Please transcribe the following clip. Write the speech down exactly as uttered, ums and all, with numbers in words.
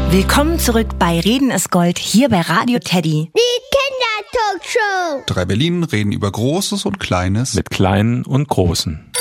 Willkommen zurück bei Reden ist Gold, hier bei Radio Teddy. Die Kindertalkshow. Drei Berlin reden über Großes und Kleines. Mit Kleinen und Großen.